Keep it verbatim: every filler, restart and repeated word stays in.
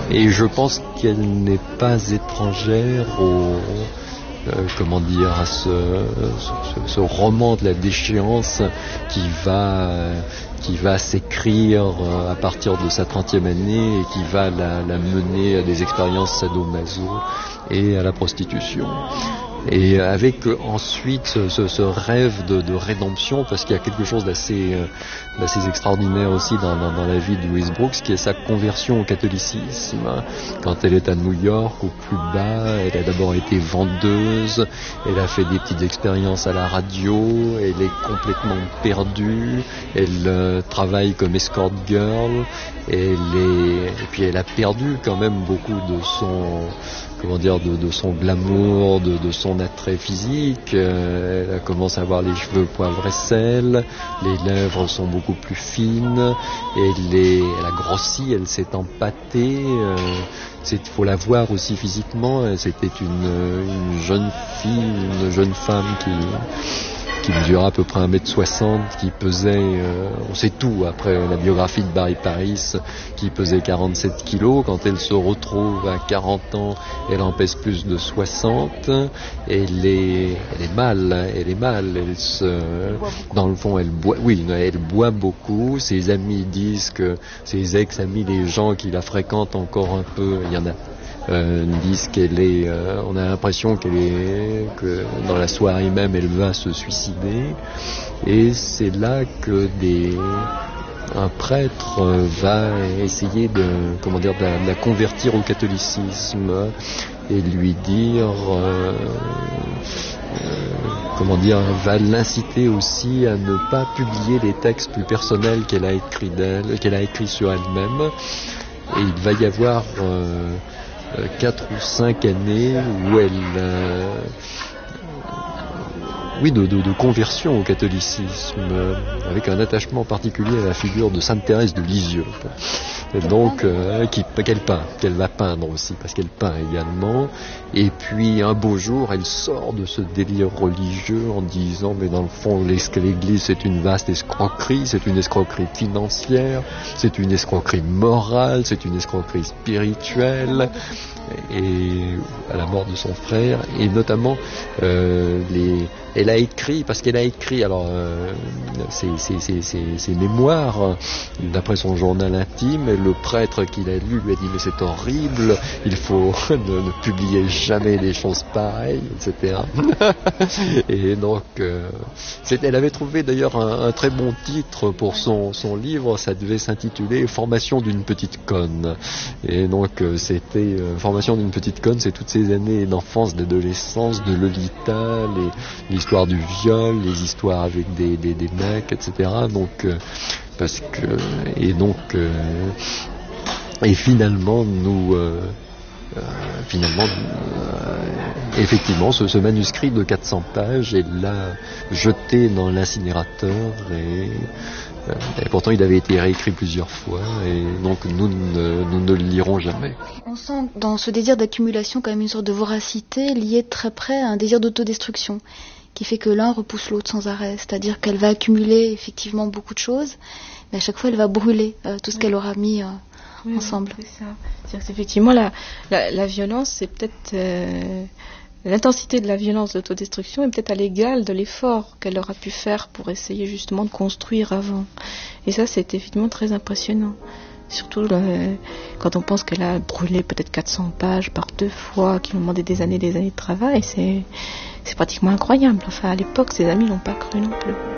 Et je pense qu'elle n'est pas étrangère au, euh, comment dire, à ce, ce, ce roman de la déchéance qui va, qui va s'écrire à partir de sa trentième année et qui va la, la mener à des expériences sadomaso et à la prostitution. Et avec euh, ensuite ce, ce, ce rêve de, de rédemption, parce qu'il y a quelque chose d'assez, euh, d'assez extraordinaire aussi dans, dans, dans la vie de Louise Brooks, qui est sa conversion au catholicisme. Quand elle est à New York, au plus bas, elle a d'abord été vendeuse, elle a fait des petites expériences à la radio, elle est complètement perdue, elle euh, travaille comme escort girl, elle est, et puis elle a perdu quand même beaucoup de son... comment dire, de, de son glamour, de, de son attrait physique. Euh, elle commence à avoir les cheveux poivre et sel, les lèvres sont beaucoup plus fines, elle, est, elle a grossi, elle s'est empâtée. Euh, il faut la voir aussi physiquement. C'était une, une jeune fille, une jeune femme qui... qui mesurait à peu près un mètre soixante, qui pesait, euh, on sait tout après la biographie de Barry Paris, qui pesait quarante-sept kilos. Quand elle se retrouve à quarante ans, elle en pèse plus de soixante. Elle est, elle est mal, elle est mal. Elle se, dans le fond, elle boit, oui, elle boit beaucoup. Ses amis disent que, ses ex-amis, les gens qui la fréquentent encore un peu, il y en a. Euh, disent qu'elle est, euh, on a l'impression qu'elle est, que dans la soirée même elle va se suicider, et c'est là que des, un prêtre va essayer de, comment dire, de la, de la convertir au catholicisme et lui dire, euh, euh, comment dire, va l'inciter aussi à ne pas publier les textes plus personnels qu'elle a écrits d'elle, qu'elle a écrits sur elle-même, et il va y avoir euh, quatre ou cinq années où elle, euh, oui, de, de, de conversion au catholicisme, euh, avec un attachement particulier à la figure de Sainte Thérèse de Lisieux, et donc euh, qui, qu'elle peint, qu'elle va peindre aussi, parce qu'elle peint également. Et puis un beau jour, elle sort de ce délire religieux en disant, mais dans le fond, l'Église c'est une vaste escroquerie, c'est une escroquerie financière, c'est une escroquerie morale, c'est une escroquerie spirituelle. Et à la mort de son frère, et notamment euh, les, elle a écrit, parce qu'elle a écrit alors euh, ses, ses, ses, ses, ses mémoires d'après son journal intime, et le prêtre qui l'a lu lui a dit mais c'est horrible, il faut ne, ne publier jamais des choses pareilles, et cetera. Et donc euh, elle avait trouvé d'ailleurs un, un très bon titre pour son, son livre, ça devait s'intituler Formation d'une petite conne, et donc euh, c'était euh, Formation d'une petite conne, c'est toutes ces années d'enfance, d'adolescence, de Lolita, les, l'histoire du viol, les histoires avec des, des, des mecs, et cetera. Donc, euh, parce que, et donc, euh, et finalement, nous, euh, euh, finalement, euh, effectivement, ce, ce manuscrit de quatre cents pages, elle l'a jeté dans l'incinérateur et Et pourtant, il avait été réécrit plusieurs fois, et donc nous ne, nous ne le lirons jamais. On sent dans ce désir d'accumulation quand même une sorte de voracité liée très près à un désir d'autodestruction, qui fait que l'un repousse l'autre sans arrêt. C'est-à-dire qu'elle va accumuler effectivement beaucoup de choses, mais à chaque fois, elle va brûler euh, tout ce oui. qu'elle aura mis euh, oui, ensemble. Oui, c'est ça. C'est-à-dire que effectivement, la, la, la violence, c'est peut-être... Euh, l'intensité de la violence d'autodestruction est peut-être à l'égal de l'effort qu'elle aura pu faire pour essayer justement de construire avant. Et ça, c'est effectivement très impressionnant. Surtout le, quand on pense qu'elle a brûlé peut-être quatre cents pages par deux fois, qui lui ont demandé des années et des années de travail, c'est, c'est pratiquement incroyable. Enfin, à l'époque, ses amis n'ont pas cru non plus.